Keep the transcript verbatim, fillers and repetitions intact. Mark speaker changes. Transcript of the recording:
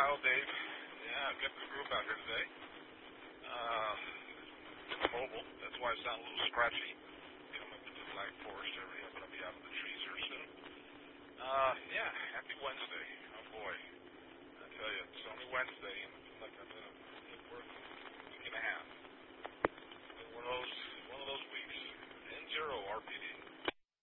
Speaker 1: Kyle, Dave. Yeah, I've got the group out here today. Uh, it's mobile. That's why I sound a little scratchy. Coming into the Black Forest area. I'm going to be out in the trees here soon. Uh, yeah, happy Wednesday. Oh, boy. I tell you, it's only Wednesday, and like I'm, uh,